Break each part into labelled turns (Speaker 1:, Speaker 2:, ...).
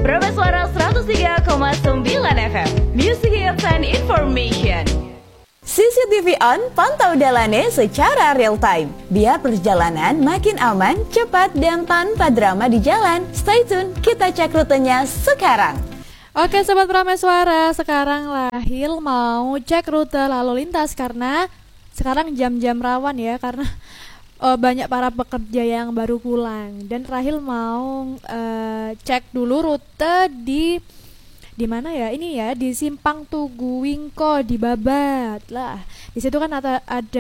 Speaker 1: Prama Suara 103,9 FM. Music Hits and Information.
Speaker 2: CCTV on, pantau Dalane secara real time. Biar perjalanan makin aman, cepat, dan tanpa drama di jalan. Stay tune, kita cek rutenya sekarang.
Speaker 3: Oke Sobat Prameswara, sekarang Rahil mau cek rute lalu lintas karena sekarang jam-jam rawan ya, karena banyak para pekerja yang baru pulang. Dan Rahil mau cek dulu rute di mana ya? Ini ya di Simpang Tugu Wingko di Babat lah. Di situ kan ada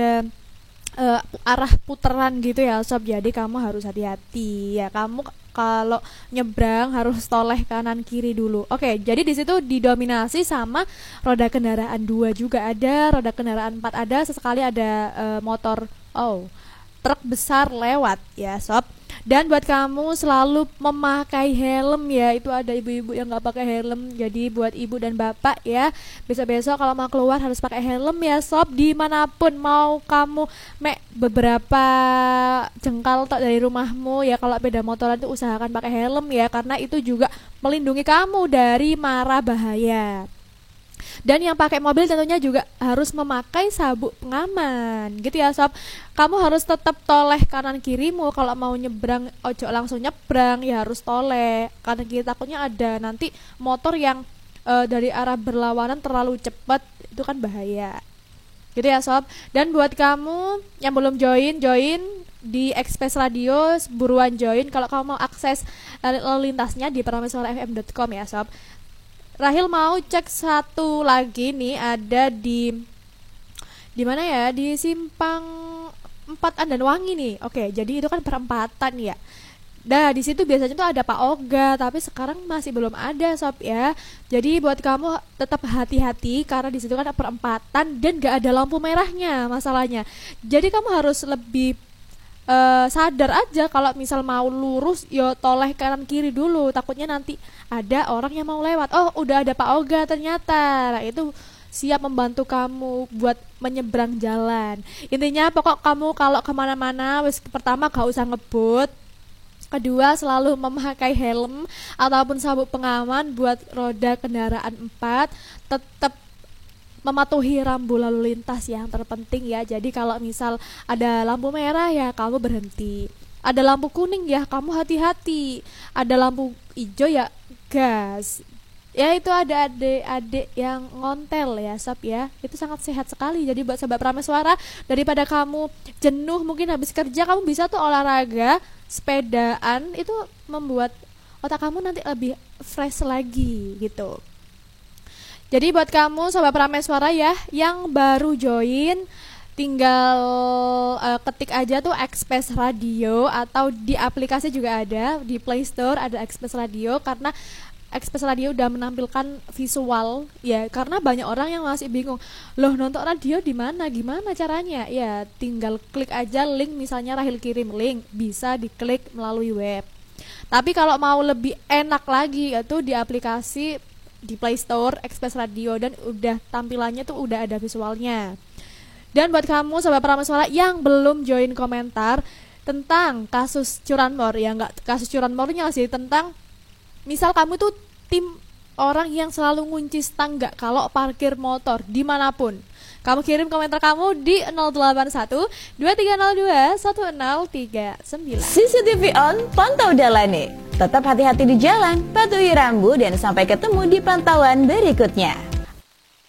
Speaker 3: arah putaran gitu ya Sob. Jadi kamu harus hati-hati ya. Kamu kalau nyebrang harus toleh kanan kiri dulu. Oke, jadi di situ didominasi sama roda kendaraan 2 juga ada, roda kendaraan 4 ada, sesekali ada motor truk besar lewat ya Sob. Dan buat kamu selalu memakai helm ya. Itu ada ibu-ibu yang nggak pakai helm. Jadi buat ibu dan bapak ya, besok-besok kalau mau keluar harus pakai helm ya Sob. Dimanapun mau kamu beberapa jengkal tok dari rumahmu ya, kalau beda motoran itu usahakan pakai helm ya, karena itu juga melindungi kamu dari mara bahaya. Dan yang pakai mobil tentunya juga harus memakai sabuk pengaman gitu ya Sob. Kamu harus tetap toleh kanan kirimu. Kalau mau nyebrang, ojo langsung nyebrang ya, harus toleh kanan kiri. Takutnya ada nanti motor yang dari arah berlawanan terlalu cepat, itu kan bahaya gitu ya Sob. Dan buat kamu yang belum join di Express Radio, buruan join kalau kamu mau akses lalu lintasnya di prameswarafm.com ya Sob. Rahil mau cek satu lagi nih, ada di mana ya? Di Simpang 4 Andanwangi nih. Oke, jadi itu kan perempatan ya. Nah, di situ biasanya tuh ada Pak Oga, tapi sekarang masih belum ada Sob ya. Jadi buat kamu tetap hati-hati karena di situ kan perempatan dan gak ada lampu merahnya masalahnya. Jadi kamu harus lebih sadar aja kalau misal mau lurus yo toleh kanan kiri dulu, takutnya nanti ada orang yang mau lewat. Oh, udah ada Pak Oga ternyata. Nah, itu siap membantu kamu buat menyeberang jalan. Intinya pokok kamu kalau kemana-mana, pertama gak usah ngebut. Kedua, selalu memakai helm ataupun sabuk pengaman buat roda kendaraan 4. Tetap mematuhi rambu lalu lintas yang terpenting ya. Jadi kalau misal ada lampu merah ya kamu berhenti. Ada lampu kuning ya kamu hati-hati. Ada lampu hijau ya gas. Ya itu ada adik-adik yang ngontel ya Sob ya. Itu sangat sehat sekali. Jadi buat Sobat Prameswara, daripada kamu jenuh mungkin habis kerja, kamu bisa tuh olahraga, sepedaan, itu membuat otak kamu nanti lebih fresh lagi gitu. Jadi buat kamu Sobat Prameswara ya yang baru join, tinggal ketik aja tuh Express Radio, atau di aplikasi juga ada, di Play Store ada Express Radio, karena Express Radio udah menampilkan visual ya, karena banyak orang yang masih bingung, loh nonton radio di mana, gimana caranya? Ya tinggal klik aja link, misalnya Rahil kirim link, bisa diklik melalui web. Tapi kalau mau lebih enak lagi itu di aplikasi di Play Store Express Radio, dan udah tampilannya tuh udah ada visualnya. Dan buat kamu Sobat Prameswara yang belum join komentar tentang kasus curanmor ya, enggak kasus curanmornya sih, tentang misal kamu tuh tim orang yang selalu ngunci stang nggak kalau parkir motor dimanapun, kamu kirim komentar kamu di 081 2302 1039.
Speaker 2: CCTV on, pantau Dalane. Tetap hati-hati di jalan, patuhi rambu, dan sampai ketemu di pantauan berikutnya.